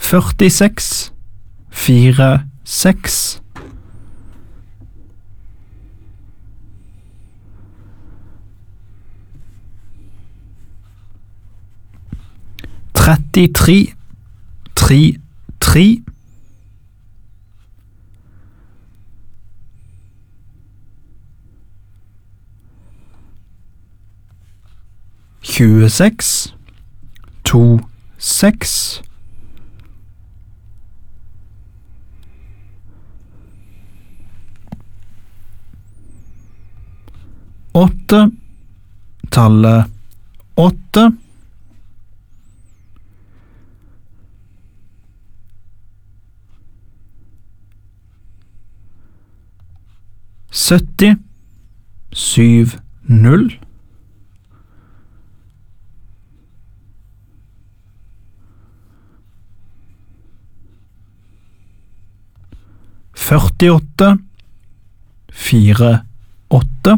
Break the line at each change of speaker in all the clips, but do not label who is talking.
46 46 33 33 26 26 8 tallet 8 70 70 48 48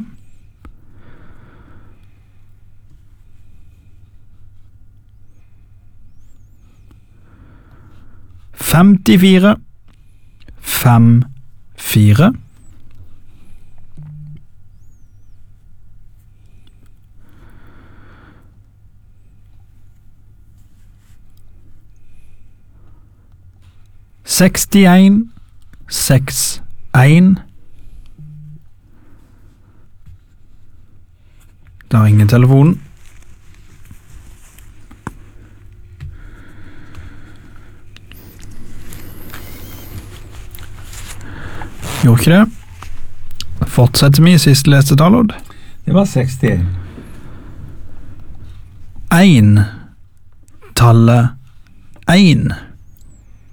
54 54 61 61 Det er ingen telefon. Gjorde ikke det. Fortsetter vi i siste leste tallet.
Det var 61.
1 tallet 1